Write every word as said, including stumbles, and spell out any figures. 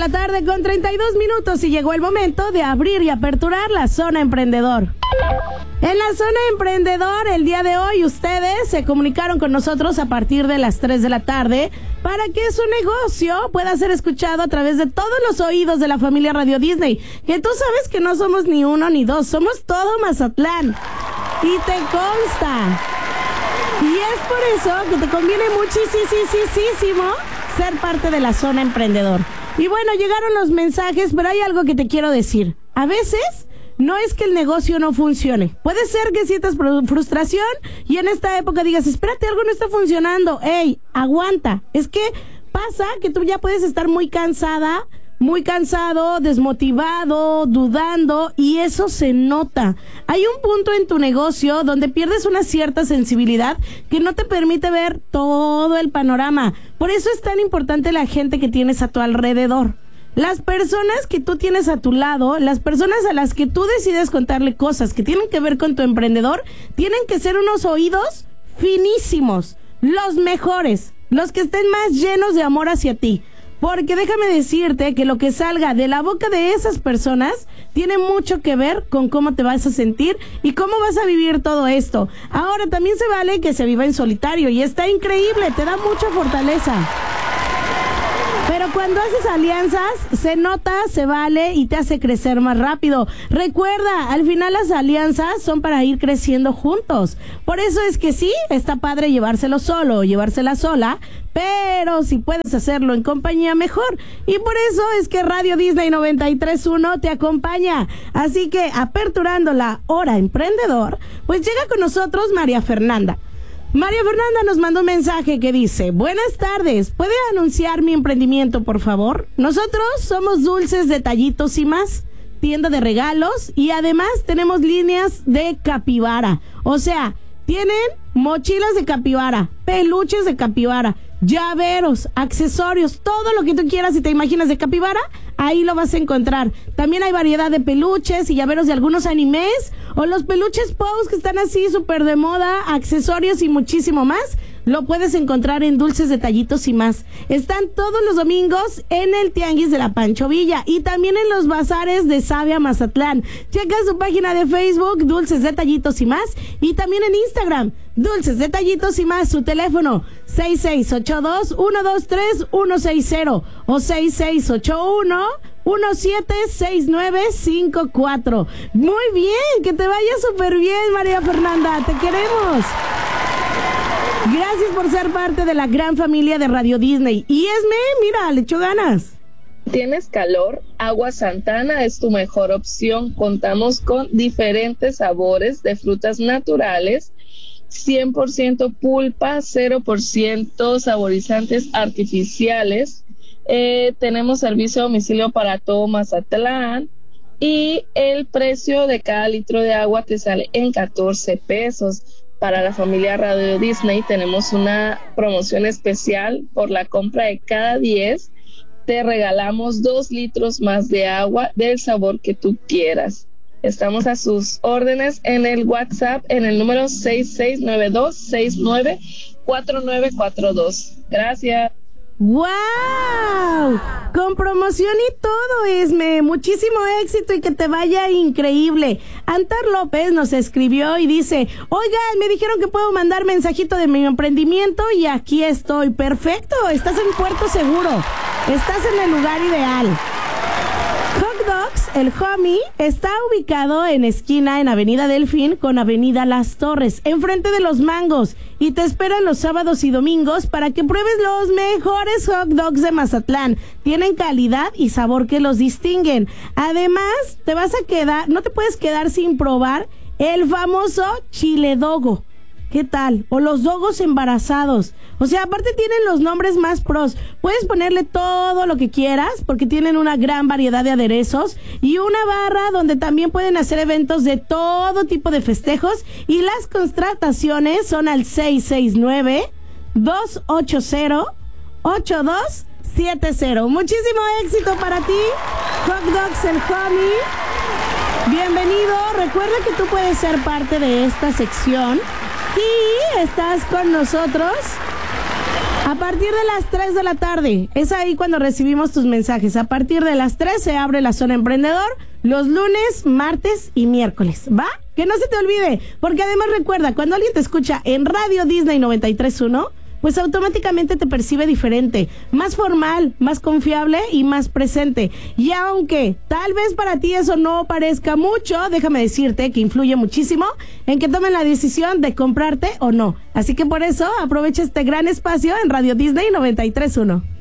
la tarde con treinta y dos minutos y llegó el momento de abrir y aperturar la zona emprendedor. En la zona emprendedor, el día de hoy, ustedes se comunicaron con nosotros a partir de las tres de la tarde para que su negocio pueda ser escuchado a través de todos los oídos de la familia Radio Disney. Que tú sabes que no somos ni uno ni dos, somos todo Mazatlán. Y te consta. Y es por eso que te conviene muchísimo ser parte de la zona emprendedor. Y bueno, llegaron los mensajes, pero hay algo que te quiero decir. A veces no es que el negocio no funcione. Puede ser que sientas frustración y en esta época digas, espérate, algo no está funcionando. Ey, aguanta. Es que pasa que tú ya puedes estar muy cansada, muy cansado, desmotivado, dudando, y eso se nota. Hay un punto en tu negocio donde pierdes una cierta sensibilidad que no te permite ver todo el panorama. Por eso es tan importante la gente que tienes a tu alrededor. Las personas que tú tienes a tu lado, las personas a las que tú decides contarle cosas que tienen que ver con tu emprendedor, tienen que ser unos oídos finísimos, los mejores, los que estén más llenos de amor hacia ti. Porque déjame decirte que lo que salga de la boca de esas personas tiene mucho que ver con cómo te vas a sentir y cómo vas a vivir todo esto. Ahora, también se vale que se viva en solitario y está increíble, te da mucha fortaleza. Pero cuando haces alianzas, se nota, se vale y te hace crecer más rápido. Recuerda, al final las alianzas son para ir creciendo juntos. Por eso es que sí, está padre llevárselo solo o llevársela sola, pero si puedes hacerlo en compañía, mejor. Y por eso es que Radio Disney noventa y tres punto uno te acompaña. Así que, aperturando la hora emprendedor, pues llega con nosotros María Fernanda. María Fernanda nos mandó un mensaje que dice: buenas tardes, ¿puede anunciar mi emprendimiento, por favor? Nosotros somos Dulces Detallitos y Más, tienda de regalos, y además tenemos líneas de capibara. O sea, tienen mochilas de capibara, peluches de capibara, llaveros, accesorios, todo lo que tú quieras y te imaginas de capibara, ahí lo vas a encontrar. También hay variedad de peluches y llaveros de algunos animes, o los peluches Pose que están así súper de moda, accesorios y muchísimo más. Lo puedes encontrar en Dulces Detallitos y Más. Están todos los domingos en el Tianguis de la Pancho Villa y también en los bazares de Savia Mazatlán. Checa su página de Facebook, Dulces Detallitos y Más, y también en Instagram, Dulces Detallitos y Más. Su teléfono seis seis ocho dos, uno dos tres, uno seis cero o seis seis ocho uno, uno siete seis nueve cinco cuatro. Muy bien, que te vaya súper bien, María Fernanda, te queremos. Gracias por ser parte de la gran familia de Radio Disney. Y Esme, mira, le echó ganas. ¿Tienes calor? Agua Santana es tu mejor opción. Contamos con diferentes sabores de frutas naturales, cien por ciento pulpa, cero por ciento saborizantes artificiales. Eh, tenemos servicio a domicilio para todo Mazatlán y el precio de cada litro de agua te sale en catorce pesos. Para la familia Radio Disney tenemos una promoción especial. Por la compra de cada diez te regalamos dos litros más de agua del sabor que tú quieras. Estamos a sus órdenes en el WhatsApp en el número seis seis nueve dos, seis nueve cuatro nueve cuatro dos. Gracias. ¡Wow! Con promoción y todo, Esme. Muchísimo éxito y que te vaya increíble. Antar López nos escribió y dice: oigan, me dijeron que puedo mandar mensajito de mi emprendimiento y aquí estoy. Perfecto, estás en puerto seguro. Estás en el lugar ideal. Hot Dogs, el homie, está ubicado en esquina en Avenida Delfín con Avenida Las Torres, enfrente de Los Mangos, y te esperan los sábados y domingos para que pruebes los mejores hot dogs de Mazatlán. Tienen calidad y sabor que los distinguen. Además, te vas a quedar, no te puedes quedar sin probar el famoso chile dogo. ¿Qué tal? O los dogos embarazados. O sea, aparte tienen los nombres más pros. Puedes ponerle todo lo que quieras porque tienen una gran variedad de aderezos y una barra donde también pueden hacer eventos de todo tipo de festejos, y las contrataciones son al seis seis nueve, dos ocho cero, ocho dos siete cero. Muchísimo éxito para ti, Hot Dogs el Homie. Bienvenido. Recuerda que tú puedes ser parte de esta sección y estás con nosotros A partir de las tres de la tarde, es ahí cuando recibimos tus mensajes. A partir de las tres se abre la zona emprendedor, los lunes, martes y miércoles, ¿va? Que no se te olvide, porque además recuerda, cuando alguien te escucha en Radio Disney noventa y tres punto uno, pues automáticamente te percibe diferente, más formal, más confiable y más presente. Y aunque tal vez para ti eso no parezca mucho, déjame decirte que influye muchísimo en que tomen la decisión de comprarte o no. Así que por eso aprovecha este gran espacio en Radio Disney noventa y tres punto uno.